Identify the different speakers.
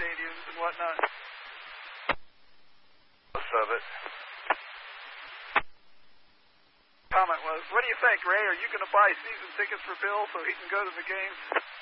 Speaker 1: stadiums and whatnot.
Speaker 2: Most of it.
Speaker 1: Comment was, what do you think, Ray? Are you going to buy season tickets for Bill so he can go to the games?